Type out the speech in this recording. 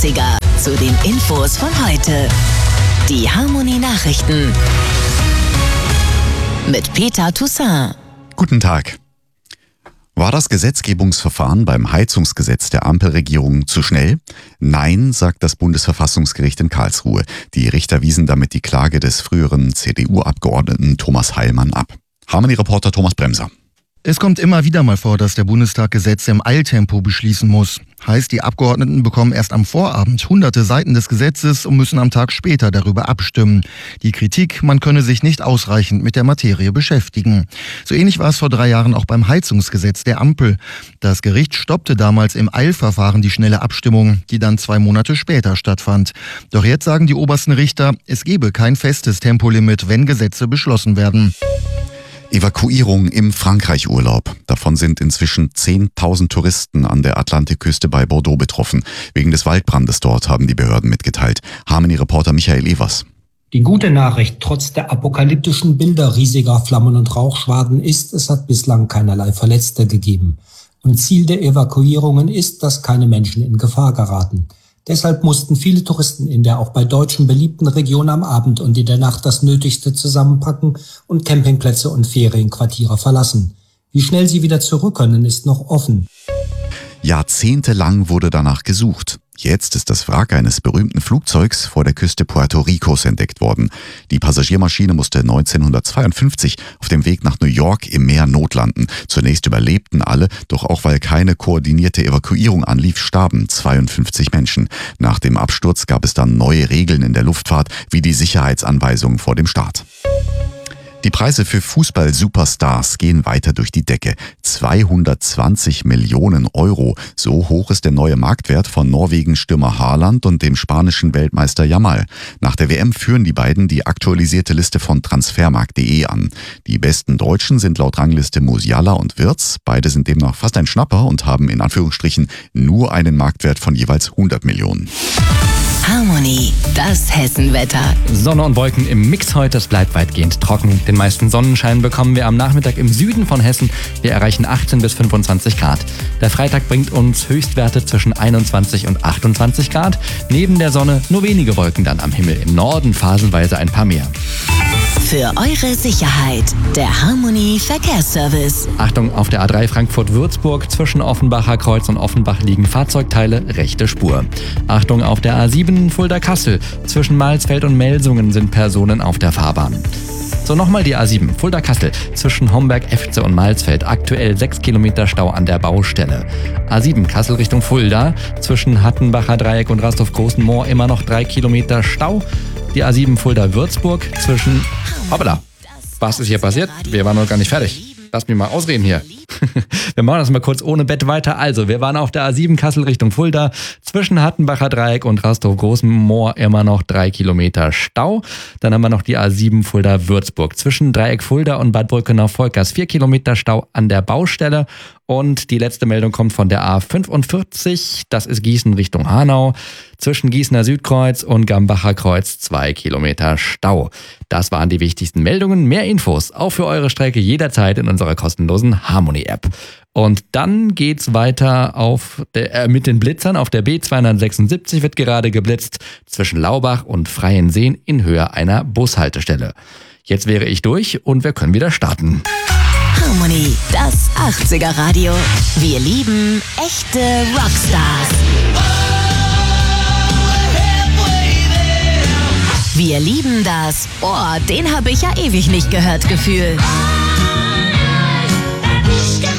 80er zu den Infos von heute. Die Harmony Nachrichten mit Peter Toussaint. Guten Tag. War das Gesetzgebungsverfahren beim Heizungsgesetz der Ampelregierung zu schnell? Nein, sagt das Bundesverfassungsgericht in Karlsruhe. Die Richter wiesen damit die Klage des früheren CDU-Abgeordneten Thomas Heilmann ab. Harmony-Reporter Thomas Bremser. Es kommt immer wieder mal vor, dass der Bundestag Gesetze im Eiltempo beschließen muss. Heißt, die Abgeordneten bekommen erst am Vorabend hunderte Seiten des Gesetzes und müssen am Tag später darüber abstimmen. Die Kritik, man könne sich nicht ausreichend mit der Materie beschäftigen. So ähnlich war es vor 3 Jahren auch beim Heizungsgesetz der Ampel. Das Gericht stoppte damals im Eilverfahren die schnelle Abstimmung, die dann 2 Monate später stattfand. Doch jetzt sagen die obersten Richter, es gebe kein festes Tempolimit, wenn Gesetze beschlossen werden. Evakuierung im Frankreich-Urlaub. Davon sind inzwischen 10.000 Touristen an der Atlantikküste bei Bordeaux betroffen. Wegen des Waldbrandes dort, haben die Behörden mitgeteilt. Harmony-Reporter Michael Evers. Die gute Nachricht trotz der apokalyptischen Bilder riesiger Flammen- und Rauchschwaden ist, es hat bislang keinerlei Verletzte gegeben. Und Ziel der Evakuierungen ist, dass keine Menschen in Gefahr geraten. Deshalb mussten viele Touristen in der auch bei Deutschen beliebten Region am Abend und in der Nacht das Nötigste zusammenpacken und Campingplätze und Ferienquartiere verlassen. Wie schnell sie wieder zurück können, ist noch offen. Jahrzehntelang wurde danach gesucht. Jetzt ist das Wrack eines berühmten Flugzeugs vor der Küste Puerto Ricos entdeckt worden. Die Passagiermaschine musste 1952 auf dem Weg nach New York im Meer notlanden. Zunächst überlebten alle, doch auch weil keine koordinierte Evakuierung anlief, starben 52 Menschen. Nach dem Absturz gab es dann neue Regeln in der Luftfahrt, wie die Sicherheitsanweisungen vor dem Start. Die Preise für Fußball-Superstars gehen weiter durch die Decke. 220 Millionen Euro. So hoch ist der neue Marktwert von Norwegen-Stürmer Haaland und dem spanischen Weltmeister Yamal. Nach der WM führen die beiden die aktualisierte Liste von Transfermarkt.de an. Die besten Deutschen sind laut Rangliste Musiala und Wirtz. Beide sind demnach fast ein Schnapper und haben in Anführungsstrichen nur einen Marktwert von jeweils 100 Millionen. Harmony, das Hessenwetter. Sonne und Wolken im Mix heute, es bleibt weitgehend trocken. Den meisten Sonnenschein bekommen wir am Nachmittag im Süden von Hessen. Wir erreichen 18 bis 25 Grad. Der Freitag bringt uns Höchstwerte zwischen 21 und 28 Grad. Neben der Sonne nur wenige Wolken dann am Himmel. Im Norden phasenweise ein paar mehr. Für eure Sicherheit, der Harmony Verkehrsservice. Achtung, auf der A3 Frankfurt-Würzburg zwischen Offenbacher Kreuz und Offenbach liegen Fahrzeugteile, rechte Spur. Achtung, auf der A7 Fulda-Kassel zwischen Malsfeld und Melsungen sind Personen auf der Fahrbahn. So, nochmal die A7 Fulda-Kassel zwischen Homberg-Efze und Malsfeld. Aktuell 6 Kilometer Stau an der Baustelle. A7 Kassel Richtung Fulda zwischen Hattenbacher Dreieck und Rastorf-Großenmoor immer noch 3 Kilometer Stau. Die A7 Fulda-Würzburg zwischen... Hoppala, was ist hier passiert? Wir waren noch gar nicht fertig. Lass mich mal ausreden hier. Wir machen das mal kurz ohne Bett weiter. Also, wir waren auf der A7 Kassel Richtung Fulda. Zwischen Hattenbacher Dreieck und Rastorf-Großenmoor immer noch 3 Kilometer Stau. Dann haben wir noch die A7 Fulda-Würzburg. Zwischen Dreieck Fulda und Bad Brückenau-Volkers 4 Kilometer Stau an der Baustelle. Und die letzte Meldung kommt von der A45. Das ist Gießen Richtung Hanau. Zwischen Gießener Südkreuz und Gambacher Kreuz 2 Kilometer Stau. Das waren die wichtigsten Meldungen. Mehr Infos auch für eure Strecke jederzeit in unserer kostenlosen Harmony-App. Und dann geht's weiter mit den Blitzern. Auf der B276 wird gerade geblitzt zwischen Laubach und Freienseen in Höhe einer Bushaltestelle. Jetzt wäre ich durch und wir können wieder starten. Harmony, das 80er Radio. Wir lieben echte Rockstars. Wir lieben das, den habe ich ja ewig nicht gehört, Gefühl.